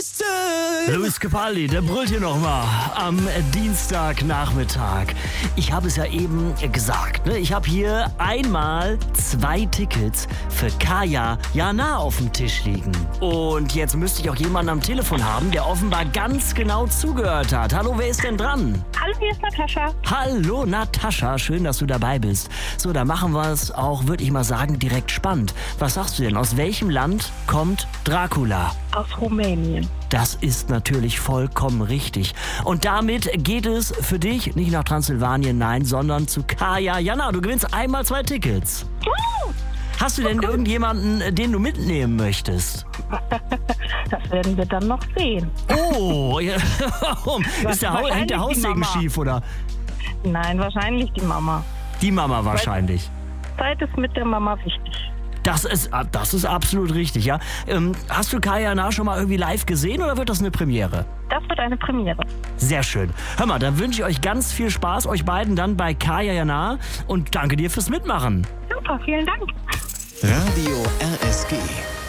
Luis Capaldi, der brüllt hier nochmal am Dienstagnachmittag. Ich habe es ja eben gesagt, ne? Ich habe hier einmal 2 Tickets für Kaya Jana auf dem Tisch liegen. Und jetzt müsste ich auch jemanden am Telefon haben, der offenbar ganz genau zugehört hat. Hallo, wer ist denn dran? Hallo, hier ist Natascha. Hallo Natascha, schön, dass du dabei bist. So, da machen wir es auch, würde ich mal sagen, direkt spannend. Was sagst du denn? Aus welchem Land kommt Dracula? Aus Rumänien. Das ist natürlich vollkommen richtig. Und damit geht es für dich nicht nach Transsilvanien, nein, sondern zu Kaya Jana. Du gewinnst einmal 2 Tickets. Hast du denn irgendjemanden, den du mitnehmen möchtest? Das werden wir dann noch sehen. Oh, ja. Hängt der Haussegen schief, oder? Nein, wahrscheinlich die Mama. Die Mama wahrscheinlich. Zeit ist mit der Mama wichtig. Das ist absolut richtig, ja. Hast du Kaya Jana schon mal irgendwie live gesehen oder wird das eine Premiere? Das wird eine Premiere. Sehr schön. Hör mal, dann wünsche ich euch ganz viel Spaß, euch beiden dann bei Kaya Jana und danke dir fürs Mitmachen. Super, vielen Dank. Radio RSG.